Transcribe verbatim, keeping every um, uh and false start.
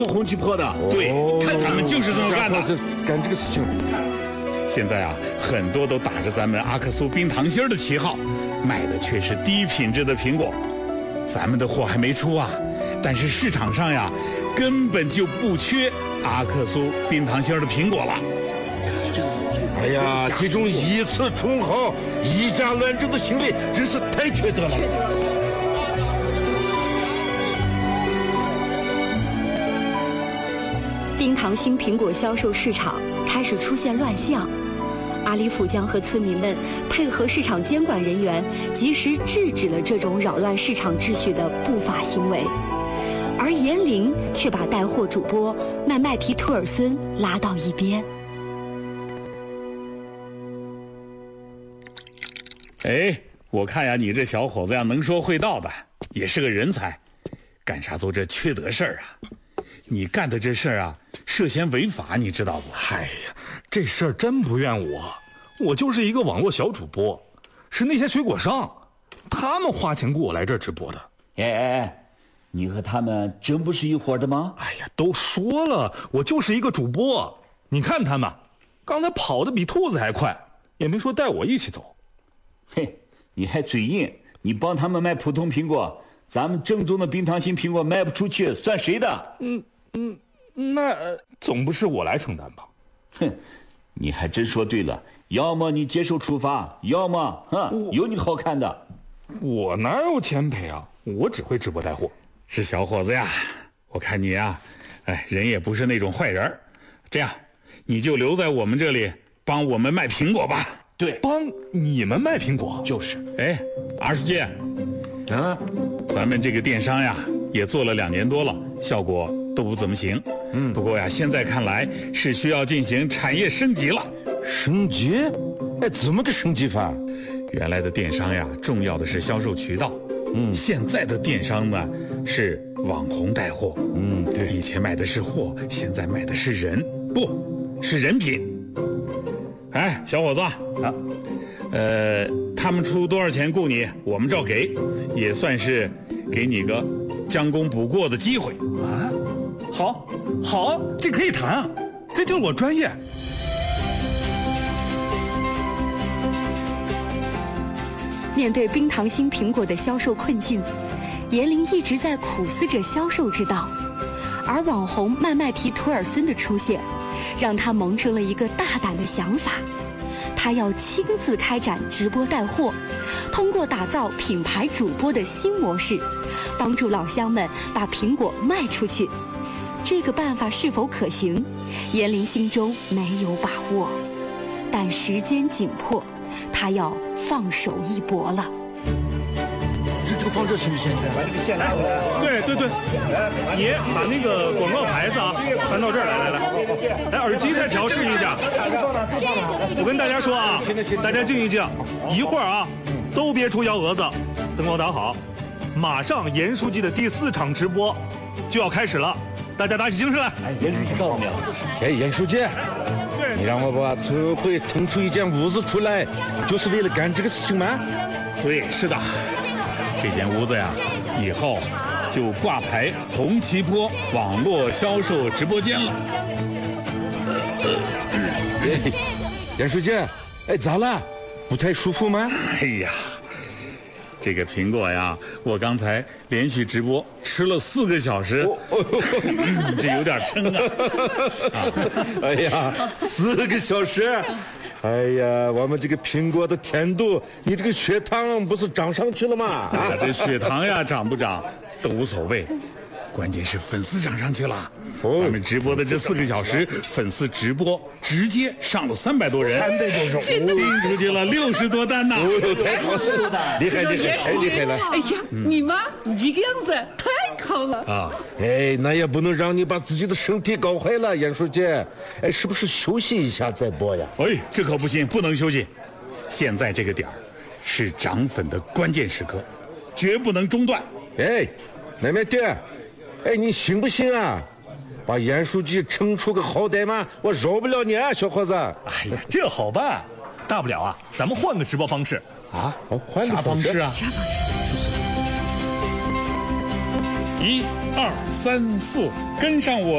红旗坡的。 对，看他们就是这么干的， 干这个事情。 现在啊，很多都打着咱们阿克苏冰糖心儿的旗号，卖的却是低品质的苹果。咱们的货还没出啊，但是市场上呀，根本就不缺阿克苏冰糖心儿的苹果了。 哎呀，这种以次充好、以假乱真的行为真是太缺德了。 冰糖心苹果销售市场开始出现乱象，阿里甫江和村民们配合市场监管人员，及时制止了这种扰乱市场秩序的不法行为，而严玲却把带货主播麦麦提图尔孙拉到一边。 哎，我看呀，你这小伙子呀，能说会道的，也是个人才，干啥做这缺德事儿啊？你干的这事儿啊，涉嫌违法，你知道不？ 哎呀，这事儿真不怨我，我就是一个网络小主播，是那些水果商，他们花钱雇我来这儿直播的。 哎哎哎，你和他们真不是一伙的吗？ 哎呀，都说了，我就是一个主播。你看他们，刚才跑得比兔子还快，也没说带我一起走。 嘿，你还嘴硬，你帮他们卖普通苹果，咱们正宗的冰糖心苹果卖不出去，算谁的？ 嗯嗯，那、呃、总不是我来承担吧？ 哼，你还真说对了，要么你接受处罚，要么哼有你好看的。 我哪有钱赔啊？我只会直播带货。 是小伙子呀，我看你呀，哎，人也不是那种坏人，这样，你就留在我们这里帮我们卖苹果吧。 对， 帮你们卖苹果就是。 哎，二书记， 啊， 咱们这个电商呀，也做了两年多了，效果都不怎么行。嗯，不过呀，现在看来是需要进行产业升级了。 升级？哎，怎么个升级法？ 原来的电商呀，重要的是销售渠道。嗯，现在的电商呢，是网红带货。 嗯，对， 以前卖的是货，现在卖的是人，不是人品。哎，小伙子啊，呃，他们出多少钱雇你，我们照给，也算是给你个将功补过的机会啊。好，好，这可以谈啊，这就是我专业。 面对冰糖心苹果的销售困境，严玲一直在苦思着销售之道，而网红麦麦提图尔孙的出现，让他萌生了一个大胆的想法，他要亲自开展直播带货，通过打造品牌主播的新模式，帮助老乡们把苹果卖出去。这个办法是否可行，严玲心中没有把握，但时间紧迫，他要放手一搏了。 这这个放这行不行？ 把这个线拉过来。 对对对，你把那个广告牌子啊搬到这儿来，来来，来耳机再调试一下。我跟大家说啊，大家静一静，一会儿啊，都别出幺蛾子，灯光打好，马上严书记的第四场直播就要开始了，大家打起精神来。 哎，严书记到了没有？ 哎，严书记，你让我把村会腾出一间屋子出来，就是为了干这个事情吗？ 对，是的，这间屋子呀，以后就挂牌红旗坡网络销售直播间了。 哎，严书记，哎，咋了？不太舒服吗？ 哎呀，这个苹果呀，我刚才连续直播吃了四个小时，哦哦、这有点撑啊！ 啊哎呀，四个小时！哎呀，我们这个苹果的甜度，你这个血糖不是涨上去了吗？ 啊，这血糖呀涨不涨都无所谓，关键是粉丝涨上去了。哦、咱们直播的这四个小时，粉丝直播直接上了三百多人， 三百多人， 订出去了六十多单呢。 哦，太好了，厉害厉害，太厉害了！ 哎呀，嗯、你妈，你这个样子太好了啊！哎，那也不能让你把自己的身体搞坏了，严书记。哎，是不是休息一下再播呀？ 哎，这可不行，不能休息。现在这个点儿是涨粉的关键时刻，绝不能中断。 哎，妹妹爹，哎，你信不信啊？把严书记撑出个好歹嘛，我饶不了你啊，小伙子。 哎呀，这好办，大不了啊，咱们换个直播方式啊，换个方式啊。一二三四，跟上我。